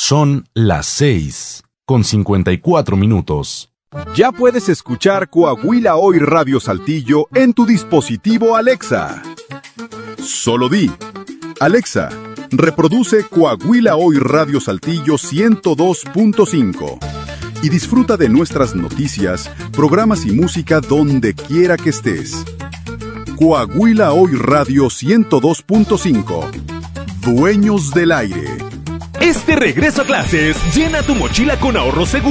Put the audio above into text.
Son las 6:54. Ya puedes escuchar Coahuila Hoy Radio Saltillo en tu dispositivo Alexa. Solo di: Alexa, reproduce Coahuila Hoy Radio Saltillo 102.5 y disfruta de nuestras noticias, programas y música donde quiera que estés. Coahuila Hoy Radio 102.5. Dueños del aire. Este regreso a clases, llena tu mochila con ahorros seguros